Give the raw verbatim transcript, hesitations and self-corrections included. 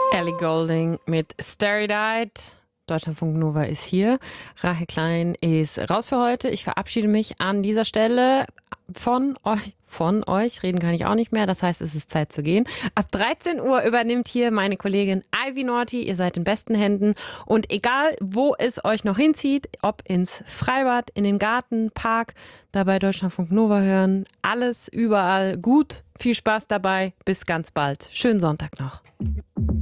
Ellie Goulding mit Starry-Eyed. Deutschlandfunk Nova ist hier. Rahel Klein ist raus für heute. Ich verabschiede mich an dieser Stelle von euch. Von euch. Reden kann ich auch nicht mehr. Das heißt, es ist Zeit zu gehen. Ab dreizehn Uhr übernimmt hier meine Kollegin Ivy Naughty. Ihr seid in besten Händen. Und egal, wo es euch noch hinzieht, ob ins Freibad, in den Garten, Park, dabei Deutschlandfunk Nova hören, alles überall gut. Viel Spaß dabei. Bis ganz bald. Schönen Sonntag noch.